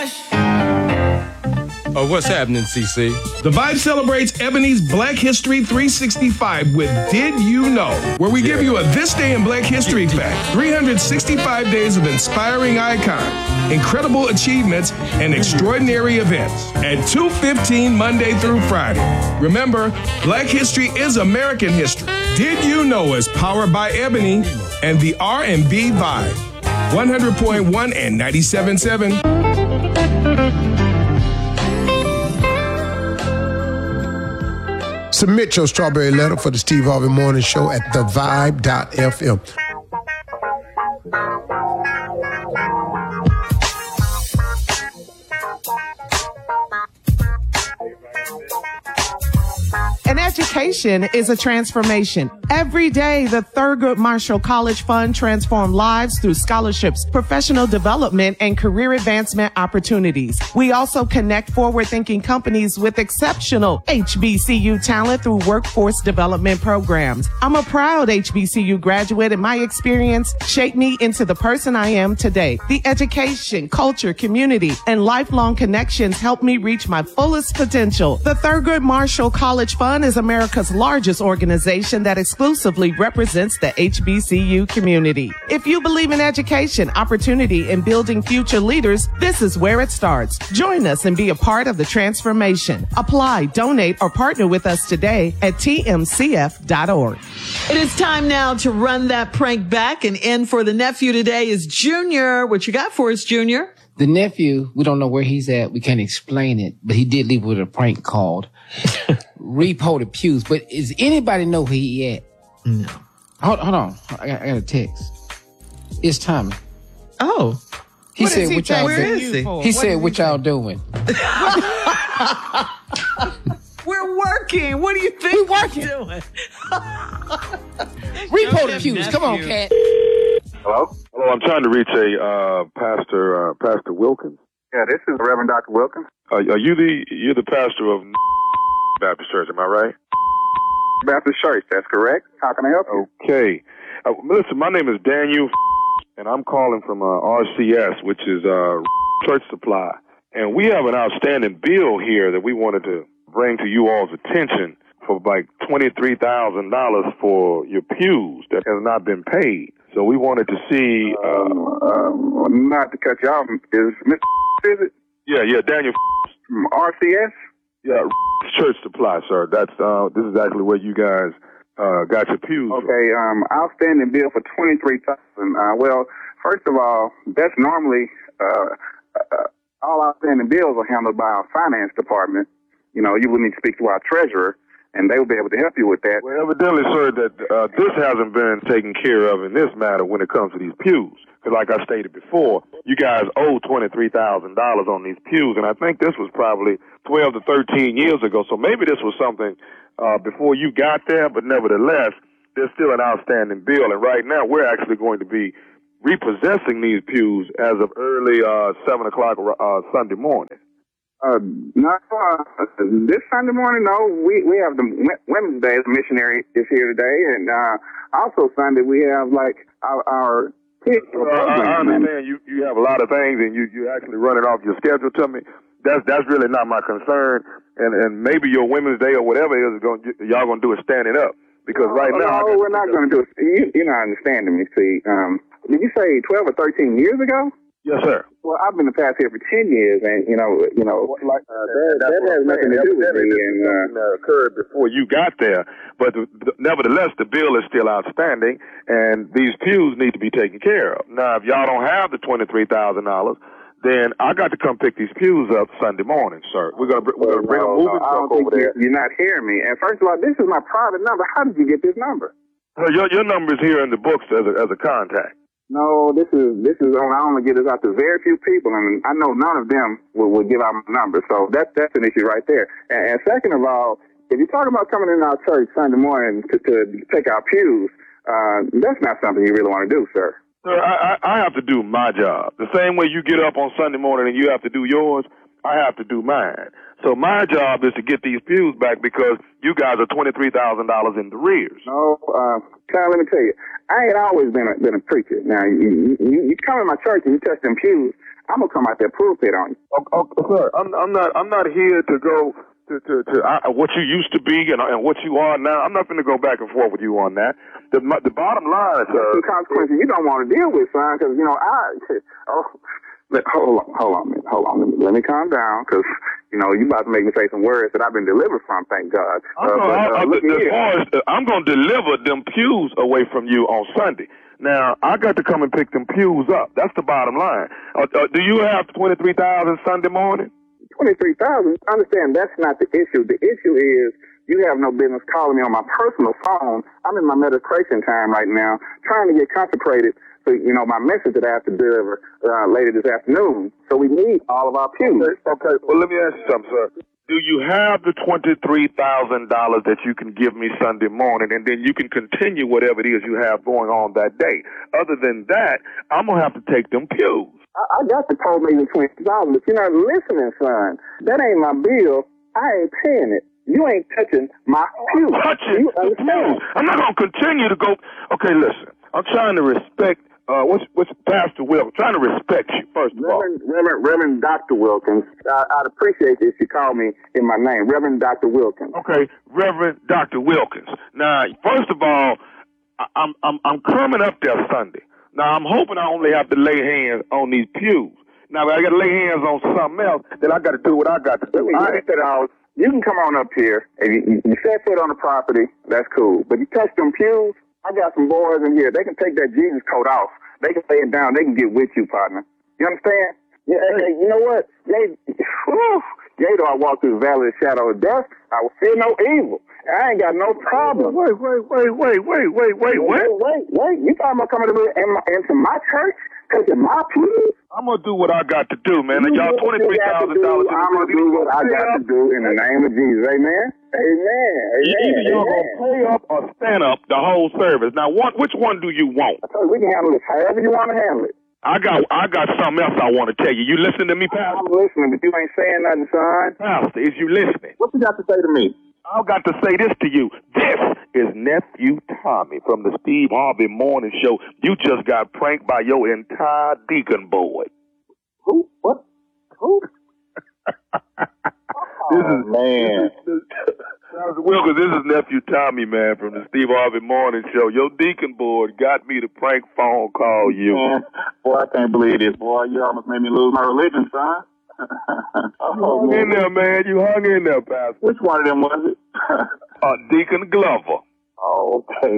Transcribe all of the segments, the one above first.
Oh, what's happening, CC? The Vibe celebrates Ebony's Black History 365 with Did You Know? Where we give you a This Day in Black History fact. 365 days of inspiring icons, incredible achievements, and extraordinary events at 2:15 Monday through Friday. Remember, Black History is American history. Did You Know is powered by Ebony and the R&B Vibe. 100.1 and 97.7. Submit your strawberry letter for the Steve Harvey Morning Show at thevibe.fm. An education is a transformation. Every day, the Thurgood Marshall College Fund transforms lives through scholarships, professional development, and career advancement opportunities. We also connect forward-thinking companies with exceptional HBCU talent through workforce development programs. I'm a proud HBCU graduate, and my experience shaped me into the person I am today. The education, culture, community, and lifelong connections helped me reach my fullest potential. The Thurgood Marshall College Fund is America's largest organization that exclusively represents the HBCU community. If you believe in education, opportunity, and building future leaders, this is where it starts. Join us and be a part of the transformation. Apply, donate, or partner with us today at tmcf.org. It is time now to run that prank back, and in for the nephew today is Junior. What you got for us, Junior? The nephew, we don't know where he's at. We can't explain it, but he did leave with a prank called Repo the Pews. But does anybody know where he at? No. Hold on. I got a text. It's Tommy. Oh. He said, what y'all Where doing? is he? He said, what y'all doing? We're working. What do you think we working. Doing? Repo the Pews. Come on, Cat. Hello? Hello, I'm trying to reach a Pastor Wilkins. Yeah, this is Reverend Dr. Wilkins. You're the pastor of Baptist Church, am I right? Baptist Church, that's correct. How can I help you? Okay. Listen, my name is Daniel, and I'm calling from RCS, which is Church Supply. And we have an outstanding bill here that we wanted to bring to you all's attention for like $23,000 for your pews that has not been paid. So we wanted to see, not to cut you off, is Mr. Is it? Yeah, Daniel from RCS? Yeah, Church Supply, sir. That's, this is actually where you guys, got your pews. Okay, outstanding bill for $23,000. Well, first of all, that's normally, all outstanding bills are handled by our finance department. You know, you would need to speak to our treasurer, and they will be able to help you with that. Well, evidently, sir, that this hasn't been taken care of in this matter when it comes to these pews. Because like I stated before, you guys owe $23,000 on these pews, and I think this was probably 12 to 13 years ago. So maybe this was something before you got there, but nevertheless, there's still an outstanding bill. And right now, we're actually going to be repossessing these pews as of early 7 o'clock Sunday morning. This Sunday morning, no. We have the Women's Day. The missionary is here today, and also Sunday we have like our kids. I understand you have a lot of things, and you actually running off your schedule to me. That's really not my concern, and maybe your Women's Day or whatever it is y'all gonna do is standing up because right now. No, we're not gonna do it. You're not understanding me. See, did you say 12 or 13 years ago? Yes, sir. Well, I've been the past here for 10 years, and that has nothing to do with me. And occurred before you got there, but nevertheless, the bill is still outstanding, and these pews need to be taken care of. Now, if y'all don't have the $23,000, then I got to come pick these pews up Sunday morning, sir. We're gonna bring a moving truck over there. You're not hearing me. And first of all, this is my private number. How did you get this number? Well, your number is here in the books as a contact. No, this is I only get this out to very few people, and I know none of them will give out my number. So that's an issue right there. And second of all, if you're talking about coming in our church Sunday morning to take our pews, that's not something you really want to do, sir. Sir, I have to do my job. The same way you get up on Sunday morning and you have to do yours, I have to do mine. So my job is to get these pews back because you guys are $23,000 in the rears. No, let me tell you, I ain't always been a preacher. Now, you come in my church and you touch them pews, I'm gonna come out that pulpit on you. Sir, I'm not here to go to what you used to be and what you are now. I'm not going to go back and forth with you on that. The bottom line, sir, the consequences you don't want to deal with, son, because hold on a minute. Let me calm down, because you about to make me say some words that I've been delivered from. Thank God. I'm going to deliver them pews away from you on Sunday. Now, I got to come and pick them pews up. That's the bottom line. Do you have 23,000 Sunday morning? 23,000? Understand, that's not the issue. The issue is you have no business calling me on my personal phone. I'm in my meditation time right now, trying to get consecrated for, my message that I have to deliver later this afternoon. So we need all of our pews. Okay. Well, let me ask you something, sir. Do you have the $23,000 that you can give me Sunday morning, and then you can continue whatever it is you have going on that day? Other than that, I'm going to have to take them pews. I got the $20,000, but you're not listening, son. That ain't my bill. I ain't paying it. You ain't touching my pews. Touching the pews. I'm not going to continue to go. Okay, listen. I'm trying to respect. What's Pastor Wilkins? I'm trying to respect you, first of all. Reverend Dr. Wilkins. I'd appreciate it if you call me in my name, Reverend Dr. Wilkins. Okay, Reverend Dr. Wilkins. Now, first of all, I'm coming up there Sunday. Now, I'm hoping I only have to lay hands on these pews. Now, if I got to lay hands on something else, then I got to do what I got to do. You can come on up here. If you set foot on the property, that's cool. But you touch them pews, I got some boys in here. They can take that Jesus coat off. They can lay it down. They can get with you, partner. You understand? Yeah. Hey, you know what? Yea, though I walk through the valley of the shadow of death, I will fear no evil. I ain't got no problem. Wait. Wait. You talking about coming into my church? Taking my pews? I'm going to do what I got to do, man. And y'all $23,000. I'm going to do what I got to do in the name of Jesus. Amen? Either y'all going to pay up or stand up the whole service. Now, which one do you want? I told you we can handle this however you want to handle it. I got something else I want to tell you. You listening to me, Pastor? I'm listening, but you ain't saying nothing, son. Pastor, is you listening? What you got to say to me? I've got to say this to you. This is Nephew Tommy from the Steve Harvey Morning Show. You just got pranked by your entire deacon board. Who? What? Who? Man. Wilkins, this is Nephew Tommy, man, from the Steve Harvey Morning Show. Your deacon board got me to prank phone call you. Man, boy, I can't believe this, boy. You almost made me lose my religion, son. You hung in there, man. You hung in there, Pastor. Which one of them was it? Deacon Glover. Oh, okay.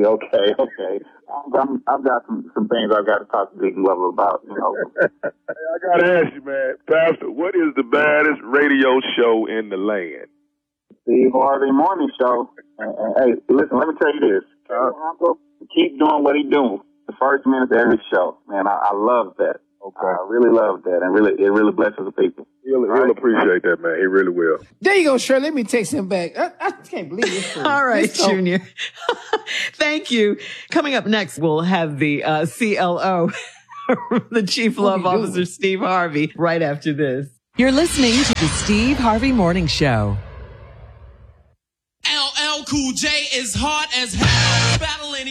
I've got some things I've got to talk to Deacon Glover about, Hey, I got to ask you, man. Pastor, what is the baddest radio show in the land? Steve Harvey Morning Show. Hey, listen, let me tell you this. Uncle, keep doing what he's doing. The first minute of every show. Man, I love that. Okay. I really love that, and it really blesses the people. He'll appreciate that, man. He really will. There you go, Shirley. Let me text him back. I can't believe this. All right, Junior. Thank you. Coming up next, we'll have the CLO, the Chief Love Officer, Steve Harvey, right after this. You're listening to the Steve Harvey Morning Show. LL Cool J is hard as hell, battling